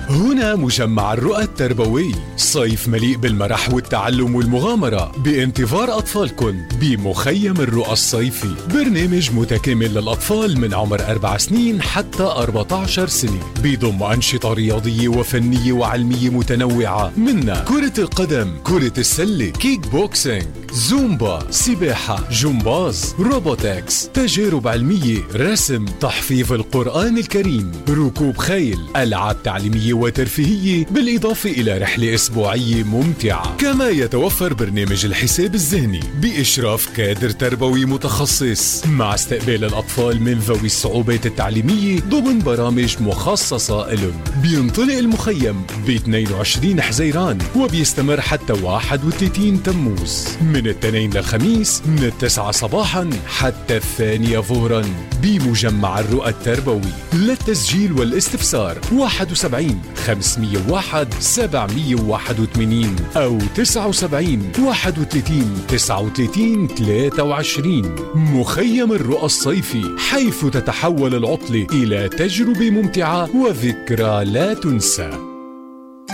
هنا مجمع الرؤى التربوي، صيف مليء بالمرح والتعلم والمغامرة بانتظار أطفالكم بمخيم الرؤى الصيفي، برنامج متكامل للأطفال من عمر 4 سنين حتى 14 سنة، بيضم أنشطة رياضية وفنية وعلمية متنوعة، منها كرة القدم، كرة السلة، كيك بوكسينج، زومبا، سباحة، جمباز، روبوتكس، تجارب علمية، رسم، تحفيظ القرآن الكريم، ركوب خيل، ألعاب تعليمية وترفيهية، بالإضافة إلى رحلة أسبوعية ممتعة. كما يتوفر برنامج الحساب الذهني بإشراف كادر تربوي متخصص، مع استقبال الأطفال من ذوي الصعوبات التعليمية ضمن برامج مخصصة لهم. بينطلق المخيم ب 22 حزيران وبيستمر حتى 31 تموز، من الاثنين للخميس من 9 صباحا حتى 2 ظهرا بمجمع الرؤى التربوي. للتسجيل والاستفسار 71 501 781 أو 79 31 39 23. مخيم الرؤى الصيفي، حيث تتحول العطلة إلى تجربة ممتعة وذكرى لا تنسى.